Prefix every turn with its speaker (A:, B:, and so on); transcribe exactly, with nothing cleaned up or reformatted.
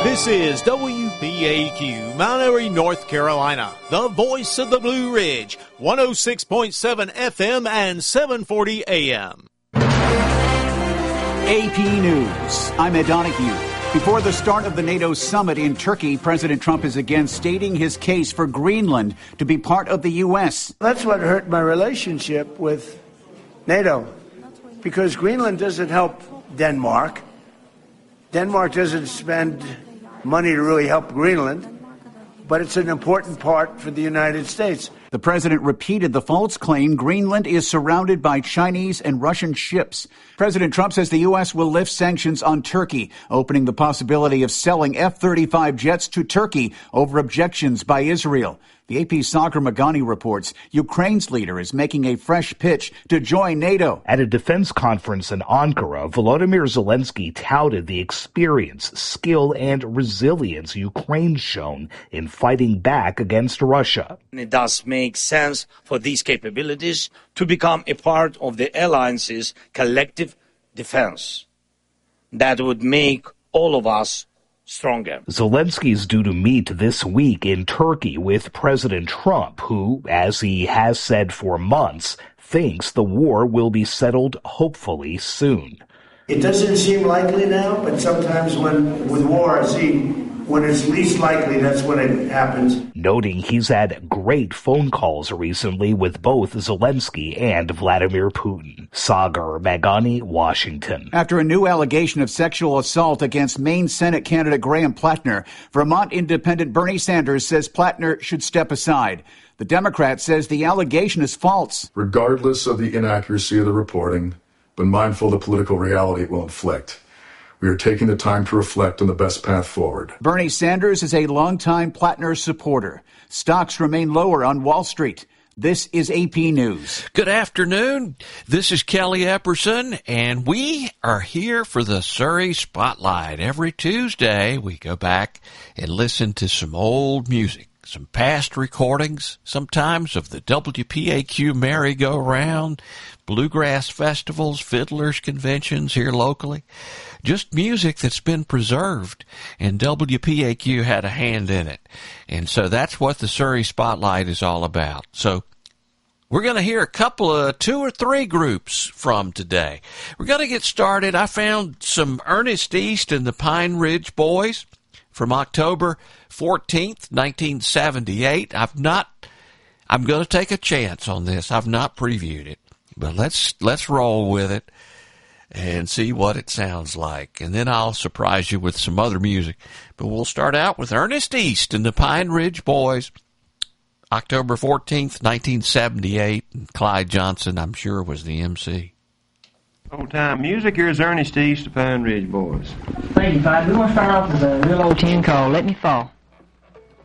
A: This is W P A Q, Mount Airy, North Carolina, the voice of the Blue Ridge, one oh six point seven F M and seven forty A M.
B: A P News. I'm Ed Donahue. Before the start of the NATO summit in Turkey, President Trump is again stating his case for Greenland to be part of the U S.
C: That's what hurt my relationship with NATO, because Greenland doesn't help Denmark. Denmark doesn't spend money to really help Greenland, but it's an important part for the United States.
B: The president repeated the false claim Greenland is surrounded by Chinese and Russian ships. President Trump says the U S will lift sanctions on Turkey, opening the possibility of selling F thirty-five jets to Turkey over objections by Israel. The A P's Sagar Magani reports Ukraine's leader is making a fresh pitch to join NATO.
D: At a defense conference in Ankara, Volodymyr Zelensky touted the experience, skill, and resilience Ukraine's shown in fighting back against Russia.
E: It does make sense for these capabilities to become a part of the alliance's collective defense. That would make all of us stronger.
D: Zelensky is due to meet this week in Turkey with President Trump, who, as he has said for months, thinks the war will be settled hopefully soon.
C: It doesn't seem likely now, but sometimes when with war, see, when it's least likely, that's when it happens.
D: Noting he's had great phone calls recently with both Zelensky and Vladimir Putin. Sagar Magani, Washington.
B: After a new allegation of sexual assault against Maine Senate candidate Graham Plattner, Vermont Independent Bernie Sanders says Plattner should step aside. The Democrat says the allegation is false.
F: Regardless of the inaccuracy of the reporting, but mindful of the political reality it will inflict, we are taking the time to reflect on the best path forward.
B: Bernie Sanders is a longtime Plattner supporter. Stocks remain lower on Wall Street. This is A P News.
G: Good afternoon. This is Kelly Epperson, and we are here for the Surrey Spotlight. Every Tuesday, we go back and listen to some old music, some past recordings, sometimes of the W P A Q merry-go-round, bluegrass festivals, fiddlers conventions here locally. Just music that's been preserved, and W P A Q had a hand in it. And so that's what the Surrey Spotlight is all about. So we're going to hear a couple of two or three groups from today. We're going to get started. I found some Ernest East and the Pine Ridge Boys from October fourteenth, nineteen seventy-eight. I've not, I'm going to take a chance on this. I've not previewed it, but let's, let's roll with it and see what it sounds like. And then I'll surprise you with some other music. But we'll start out with Ernest East and the Pine Ridge Boys, October fourteenth, nineteen seventy-eight. And Clyde Johnson, I'm sure, was the M C.
H: Old-time music. Here's Ernest East, the Pine Ridge Boys.
I: Thank you, Clyde. We're going to start off with a real old tune called Let Me Fall.